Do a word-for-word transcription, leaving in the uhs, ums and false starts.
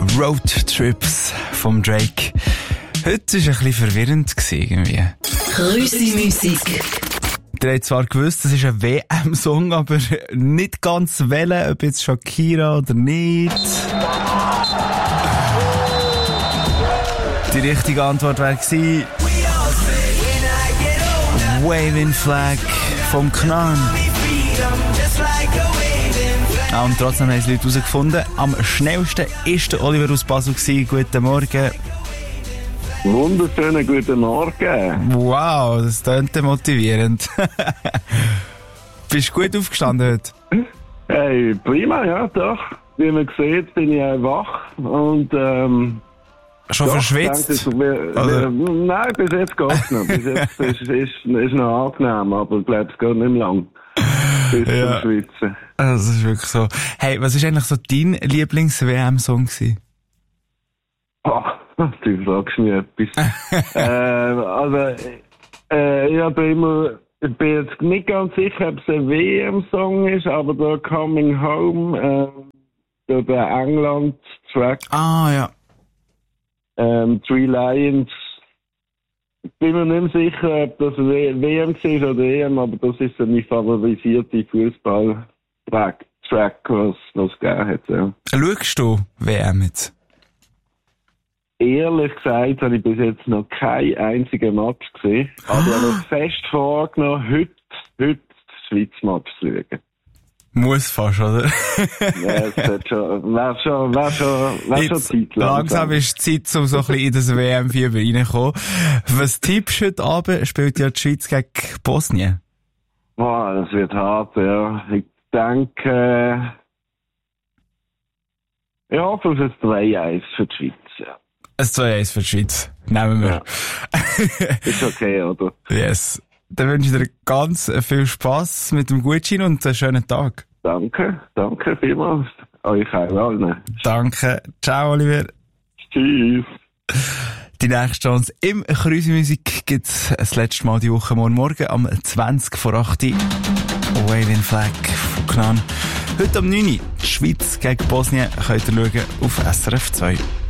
Road Trips vom Drake. Heute war ein bisschen verwirrend irgendwie. Krüsi-Musik. Ihr habt zwar gewusst, das ist ein W M-Song, aber nicht ganz wählen, ob jetzt Shakira oder nicht. Die richtige Antwort wäre gewesen Waving Flag vom Knan. Ah, und trotzdem haben es Leute herausgefunden. Am schnellsten war der Oliver aus Basel gewesen. Guten Morgen. Wunderschönen guten Morgen. Wow, das klingt motivierend. Bist du gut aufgestanden heute? Hey, prima, ja, doch. Wie man sieht, bin ich auch wach und ähm, Schon doch, verschwitzt? Denke, wir, wir, nein, bis jetzt geht's noch. Bis jetzt ist, ist, ist noch angenehm, aber ich glaube, es geht nicht lang. Bis Ja. zum Schwitzen. Das ist wirklich so. Hey, was war eigentlich so dein Lieblings-W M-Song gewesen? Oh, du fragst mich etwas. äh, also, äh, ich habe immer, ich bin jetzt nicht ganz sicher, ob es ein W M-Song ist, aber der Coming Home, äh, der, der England-Track, Ah, ja. ähm, Three Lions, ich bin mir nicht mehr sicher, ob das W- WM ist oder E M, aber das ist so mein favorisierter Fußball-Track, Track, was was es gegeben hat. Ja. Schaust du W M jetzt? Ehrlich gesagt habe ich bis jetzt noch keinen einzigen Match gesehen, aber ich habe mir fest vorgenommen, heute, heute das Schweiz-Match zu schauen. Muss fast, oder? Ja, es hat schon, wäre schon, wäre schon, wäre schon Jetzt, Zeit langsam ist die Zeit, um so ein bisschen in das W M-Fieber reinzukommen. Was tippst du heute Abend? Spielt ja die Schweiz gegen Bosnien. Boah, das wird hart, ja. Ich denke, ja, auf ein drei eins für die Schweiz, ja. Ein zwei eins für die Schweiz. Nehmen wir. Ja. Ist okay, oder? Yes. Dann wünsche ich dir ganz viel Spass mit dem Gutschein und einen schönen Tag. Danke, danke vielmals. Euch auch allen. Danke. Ciao, Oliver. Tschüss. Die nächste Chance im Krüsi-Musik gibt's das letzte Mal die Woche morgen Morgen am zwanzig vor acht. Waving Flag von Knan. Heute am neun Uhr. Die Schweiz gegen Bosnien könnt ihr schauen auf S R F zwei.